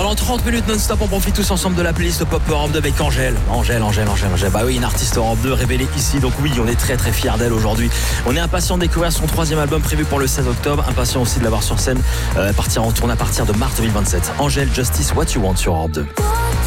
Pendant 30 minutes non-stop, on profite tous ensemble de la playlist Pop Europe 2 avec Angèle. Angèle. Bah oui, une artiste Europe 2 révélée ici. Donc oui, on est très très fiers d'elle aujourd'hui. On est impatient de découvrir son 3e album prévu pour le 16 octobre. Impatient aussi de la voir sur scène. Partir en tournée à partir de mars 2027. Angèle, Justice, What You Want sur Europe 2.